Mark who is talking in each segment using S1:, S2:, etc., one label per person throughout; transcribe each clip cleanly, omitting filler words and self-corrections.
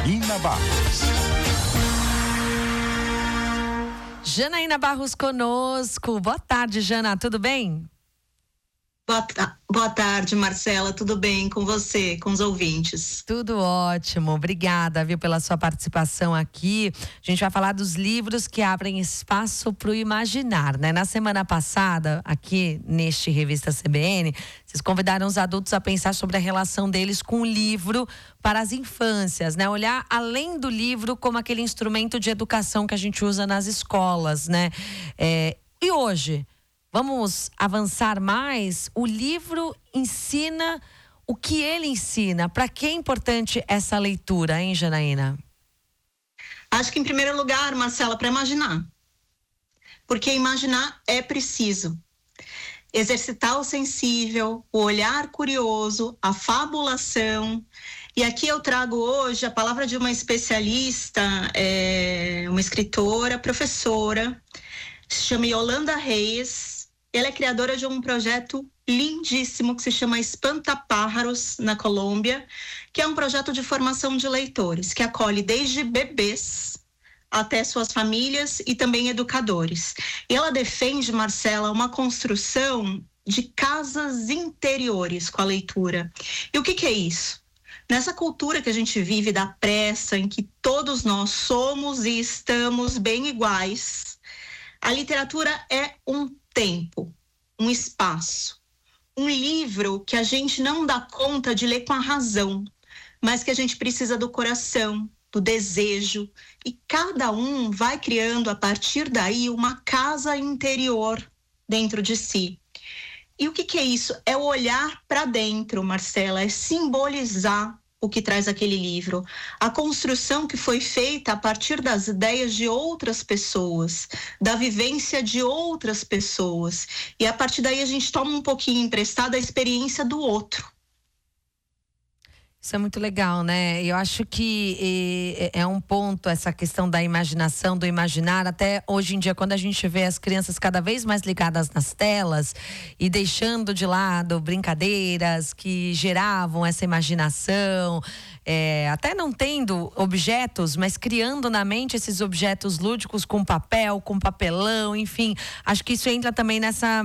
S1: Janaína Barros.
S2: Janaína Barros conosco. Boa tarde, Jana, tudo bem?
S3: Boa tarde, Marcela, tudo bem com você, com os ouvintes?
S2: Tudo ótimo, obrigada, viu, pela sua participação aqui. A gente vai falar dos livros que abrem espaço para o imaginar, né? Na semana passada, aqui neste Revista CBN, vocês convidaram os adultos a pensar sobre a relação deles com o livro para as infâncias, né? Olhar além do livro como aquele instrumento de educação que a gente usa nas escolas, né? E hoje, vamos avançar mais? O livro ensina o que ele ensina. Para que é importante essa leitura, hein, Janaína?
S3: Acho que, em primeiro lugar, Marcela, para imaginar. Porque imaginar é preciso. Exercitar o sensível, o olhar curioso, a fabulação. E aqui eu trago hoje a palavra de uma especialista, uma escritora, professora, se chama Yolanda Reis. Ela é criadora de um projeto lindíssimo que se chama Espantapájaros, na Colômbia, que é um projeto de formação de leitores, que acolhe desde bebês até suas famílias e também educadores. E ela defende, Marcela, uma construção de casas interiores com a leitura. E o que é isso? Nessa cultura que a gente vive da pressa, em que todos nós somos e estamos bem iguais, a literatura é um tempo, um espaço, um livro que a gente não dá conta de ler com a razão, mas que a gente precisa do coração, do desejo, e cada um vai criando a partir daí uma casa interior dentro de si. E o que é isso? É o olhar para dentro, Marcela, é simbolizar o que traz aquele livro, a construção que foi feita a partir das ideias de outras pessoas, da vivência de outras pessoas, e a partir daí a gente toma um pouquinho emprestado a experiência do outro.
S2: Isso é muito legal, né? Eu acho que é um ponto essa questão da imaginação, do imaginar. Até hoje em dia, quando a gente vê as crianças cada vez mais ligadas nas telas e deixando de lado brincadeiras que geravam essa imaginação, até não tendo objetos, mas criando na mente esses objetos lúdicos com papel, com papelão, enfim. Acho que isso entra também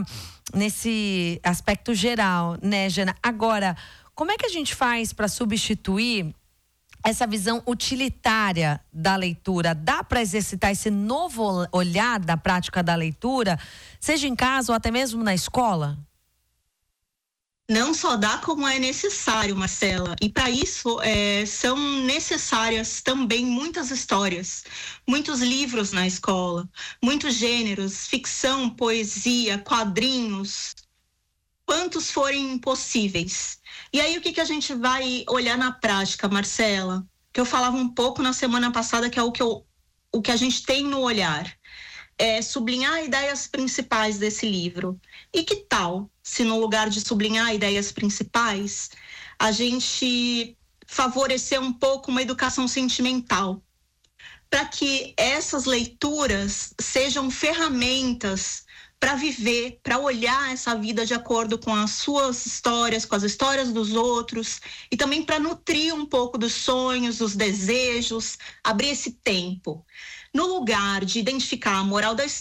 S2: nesse aspecto geral, né, Jana? Agora, como é que a gente faz para substituir essa visão utilitária da leitura? Dá para exercitar esse novo olhar da prática da leitura, seja em casa ou até mesmo na escola?
S3: Não só dá, como é necessário, Marcela. E para isso são necessárias também muitas histórias, muitos livros na escola, muitos gêneros, ficção, poesia, quadrinhos, quantos forem possíveis. E aí o que a gente vai olhar na prática, Marcela? Que eu falava um pouco na semana passada, que é o que a gente tem no olhar. É sublinhar ideias principais desse livro. E que tal, se no lugar de sublinhar ideias principais, a gente favorecer um pouco uma educação sentimental, para que essas leituras sejam ferramentas para viver, para olhar essa vida de acordo com as suas histórias, com as histórias dos outros, e também para nutrir um pouco dos sonhos, dos desejos, abrir esse tempo. No lugar de identificar a moral da história,